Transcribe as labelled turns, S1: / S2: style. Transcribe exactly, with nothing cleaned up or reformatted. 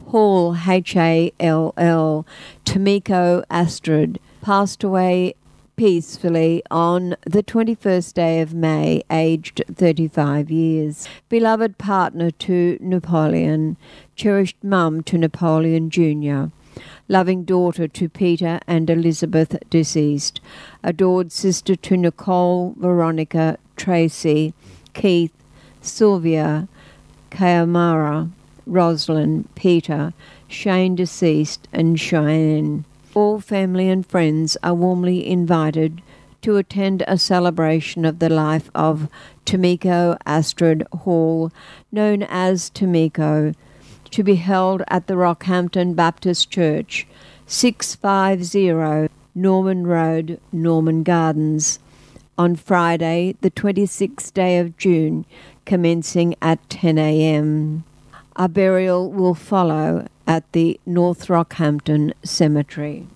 S1: Hall, H A L L, Tomiko Astrid, passed away peacefully on the twenty-first day of May, aged thirty-five years. Beloved partner to Napoleon, cherished mum to Napoleon Junior, loving daughter to Peter and Elizabeth deceased, adored sister to Nicole, Veronica, Tracy, Keith, Sylvia, Kayamara, Rosalind, Peter, Shane deceased, and Cheyenne. All family and friends are warmly invited to attend a celebration of the life of Tomiko Astrid Hall, known as Tomiko, to be held at the Rockhampton Baptist Church, six fifty Norman Road, Norman Gardens, on Friday, the twenty-sixth day of June, commencing at ten a.m. A burial will follow at the North Rockhampton Cemetery.